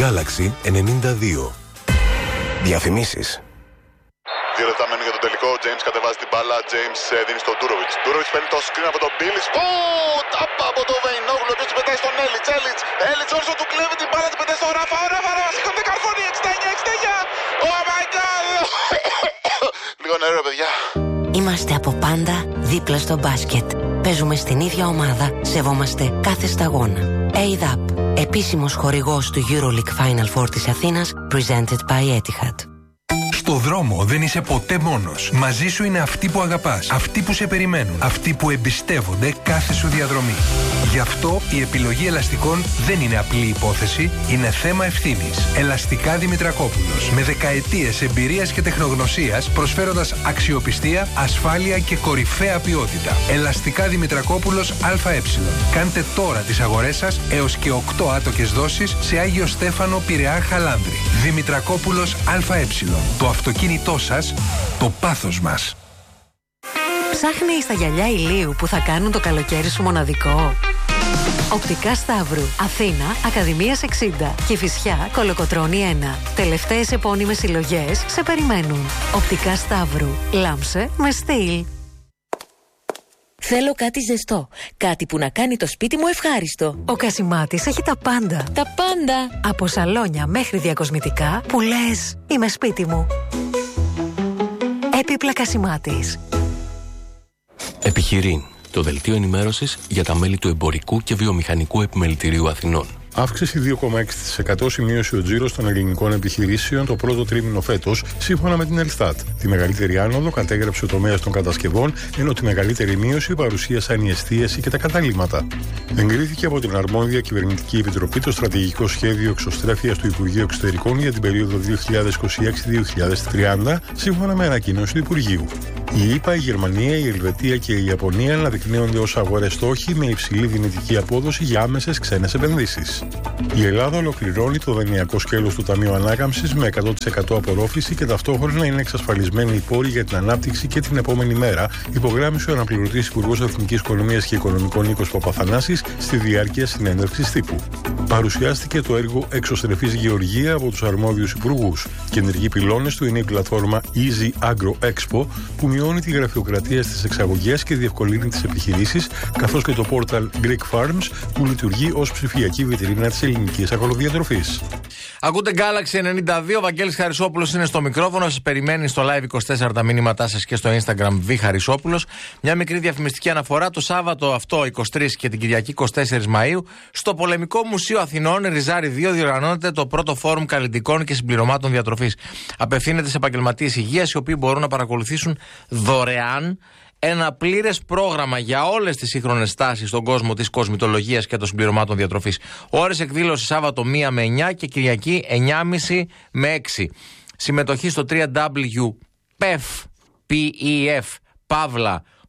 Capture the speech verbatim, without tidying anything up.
Galaxy ενενήντα δύο. Διαφημίσεις. Δύο λεπτά μένουν για το τελικό. Ο James κατεβάζει την μπάλα. James δίνει στον Ντούροβιτς. Ντούροβιτς παίρνει το screen από τον Μπίλις. Ω! Τάπα από τον Βεϊνόγλου. Ο οποίος πετάει στον Έλιτς. Έλιτς. Έλιτς όσο του κλέβει την μπάλα. Την πετάει στον Ράφα. Ο Ράφα. Ράφα. Σηκώνεται καρφώνει. εξήντα εννιά εξήντα εννιά. Oh my god. Λίγο νερό, παιδιά. Είμαστε από πάντα δίπλα στο μπάσκετ. Παίζουμε στην ίδια ομάδα. Σεβόμαστε κάθε σταγόνα. έι δι έι πι. Επίσημος χορηγός του EuroLeague Final Four της Αθήνας. Presented by Etihad. Στο δρόμο δεν είσαι ποτέ μόνος. Μαζί σου είναι αυτοί που αγαπάς, αυτοί που σε περιμένουν, αυτοί που εμπιστεύονται κάθε σου διαδρομή. Γι' αυτό η επιλογή ελαστικών δεν είναι απλή υπόθεση, είναι θέμα ευθύνης. Ελαστικά Δημητρακόπουλος. Με δεκαετίες εμπειρίας και τεχνογνωσίας, προσφέροντας αξιοπιστία, ασφάλεια και κορυφαία ποιότητα. Ελαστικά Δημητρακόπουλος ΑΕ. Κάντε τώρα τις αγορές σας έως και οκτώ άτοκες δόσεις σε Άγιο Στέφανο, Πειραιά, Χαλάνδρη. Δημητρακόπουλος ΑΕ. Το αυτοκίνητό σας, το πάθος μας. Ψάχνεις τα γυαλιά ηλίου που θα κάνουν το καλοκαίρι σου μοναδικό? Οπτικά Σταύρου, Αθήνα, Ακαδημίας εξήντα, Κηφισιά, Κολοκοτρώνη ένα. Τελευταίες επώνυμες συλλογές σε περιμένουν. Οπτικά Σταύρου, λάμψε με στυλ. Θέλω κάτι ζεστό. Κάτι που να κάνει το σπίτι μου ευχάριστο. Ο Κασιμάτης έχει τα πάντα. Τα πάντα. Από σαλόνια μέχρι διακοσμητικά που λες είμαι σπίτι μου. Έπιπλα Κασιμάτης. Επιχειρήν, το δελτίο ενημέρωσης για τα μέλη του Εμπορικού και Βιομηχανικού Επιμελητηρίου Αθηνών. Αύξηση δύο κόμμα έξι τοις εκατό σημείωσε ο τζίρος των ελληνικών επιχειρήσεων το πρώτο τρίμηνο φέτος, σύμφωνα με την Ελστάτ. Τη μεγαλύτερη άνοδο κατέγραψε ο τομέας των κατασκευών, ενώ τη μεγαλύτερη μείωση παρουσίασαν η εστίαση και τα καταλύματα. Εγκρίθηκε από την αρμόδια κυβερνητική επιτροπή το στρατηγικό σχέδιο εξωστρέφειας του Υπουργείου Εξωτερικών για την περίοδο δύο χιλιάδες είκοσι έξι με δύο χιλιάδες τριάντα, σύμφωνα με ανακοίνωση του Υπουργείου. Η ΗΠΑ, η Γερμανία, η Ελβετία και η Ιαπωνία αναδεικνύονται ως αγορές στόχοι με υψηλή δυνητική απόδοση για άμεσες ξένες επενδύσεις. Η Ελλάδα ολοκληρώνει το δανειακό σκέλος του Ταμείου Ανάκαμψης με εκατό τοις εκατό απορρόφηση και ταυτόχρονα είναι εξασφαλισμένοι οι πόροι για την ανάπτυξη και την επόμενη μέρα, υπογράμμισε ο αναπληρωτής Υπουργός Εθνικής Οικονομίας και Οικονομικών Νίκος Παπαθανάσης στη διάρκεια συνέντευξης τύπου. Παρουσιάστηκε το έργο Εξωστρεφής Γεωργία από τους αρμόδιους υπουργούς. Κεντρικοί πυλώνες του είναι η πλατφόρμα Easy Agro Expo, που μειώνει τη γραφειοκρατία στις εξαγωγές και διευκολύνει τις επιχειρήσεις, καθώς και το πόρταλ Greek Farms, που λειτουργεί ως ψηφιακή βιτρίνα της ελληνικής αγροδιατροφής. Ακούτε Galaxy ενενήντα δύο, ο Βαγγέλης Χαρισόπουλος είναι στο μικρόφωνο. Σας περιμένει στο Live είκοσι τέσσερα τα μηνύματά σας και στο Instagram Β Χαρισόπουλος. Μια μικρή διαφημιστική αναφορά. Το Σάββατο αυτό είκοσι τρεις και την Κυριακή είκοσι τέσσερις Μαΐου στο Πολεμικό Μουσείο Αθηνών Ριζάρι δύο διοργανώνεται το πρώτο φόρουμ καλλιτικών και συμπληρωμάτων διατροφής. Απευθύνεται σε επαγγελματίες υγείας οι οποίοι μπορούν να παρακολουθήσουν δωρεάν ένα πλήρες πρόγραμμα για όλες τις σύγχρονες τάσεις στον κόσμο της κοσμητολογίας και των συμπληρωμάτων διατροφής. Ώρες εκδήλωση Σάββατο μία με εννιά και Κυριακή εννιά και μισή με έξι. Συμμετοχή στο double-u double-u double-u τελεία πι εφ παύλα